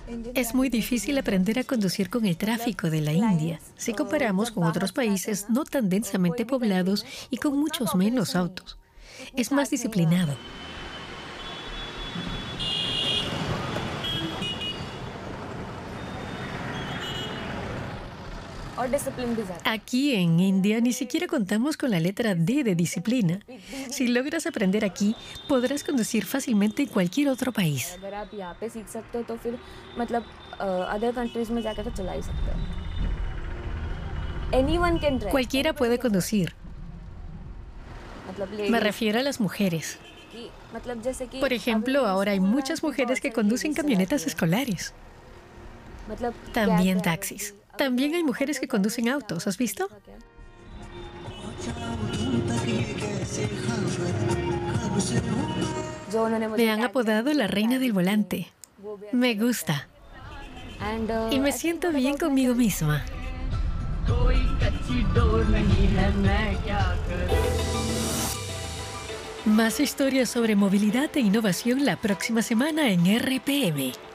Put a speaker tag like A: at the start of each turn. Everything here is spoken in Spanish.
A: Es muy difícil aprender a conducir con el tráfico de la India, si comparamos con otros países no tan densamente poblados y con muchos menos autos. Es más disciplinado. Aquí en India ni siquiera contamos con la letra D de disciplina. Si logras aprender aquí, podrás conducir fácilmente en cualquier otro país. Cualquiera puede conducir. Me refiero a las mujeres. Por ejemplo, ahora hay muchas mujeres que conducen camionetas escolares. También taxis. También hay mujeres que conducen autos, ¿has visto? Me han apodado la reina del volante. Me gusta. Y me siento bien conmigo misma. Más historias sobre movilidad e innovación la próxima semana en RPM.